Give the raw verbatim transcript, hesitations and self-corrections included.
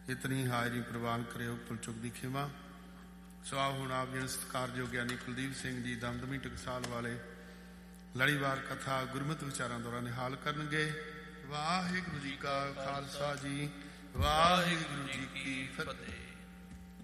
इतनी हाजरी प्रवान करो भुल चुक की खिमा। सो आओ हुण आप जी सत्कारयोग ज्ञानी कुलदीप सिंह जी दमदमी टकसाल वाले लड़ीवार कथा गुरमत विचारों द्वारा निहाल करनगे। वाहिगुरू जी का खालसा जी, वाहिगुरू जी की फतेह।